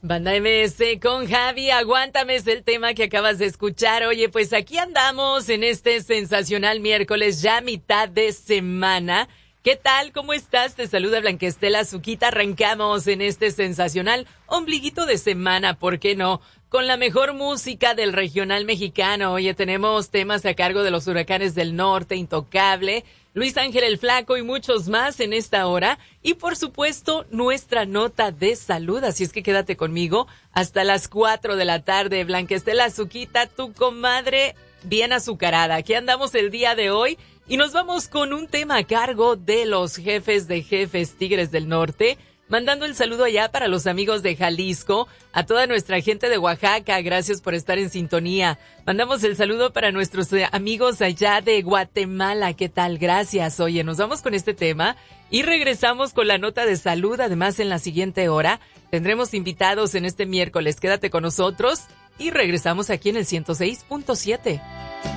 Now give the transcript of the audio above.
Banda MS con Javi, aguántame, es el tema que acabas de escuchar. Oye, pues aquí andamos en este sensacional miércoles, ya mitad de semana. ¿Qué tal? ¿Cómo estás? Te saluda Blanquestela Azuquita. Arrancamos en este sensacional ombliguito de semana, ¿por qué no? Con la mejor música del regional mexicano. Oye, tenemos temas a cargo de los Huracanes del Norte, Intocable, Luis Ángel el Flaco y muchos más en esta hora. Y por supuesto, nuestra nota de salud. Así es que quédate conmigo hasta las 4 de la tarde. Blanquestela Azuquita, tu comadre bien azucarada. Aquí andamos el día de hoy y nos vamos con un tema a cargo de los jefes de jefes Tigres del Norte. Mandando el saludo allá para los amigos de Jalisco, a toda nuestra gente de Oaxaca, gracias por estar en sintonía. Mandamos el saludo para nuestros amigos allá de Guatemala, ¿qué tal? Gracias. Oye, nos vamos con este tema y regresamos con la nota de salud. Además, en la siguiente hora tendremos invitados en este miércoles. Quédate con nosotros y regresamos aquí en el 106.7.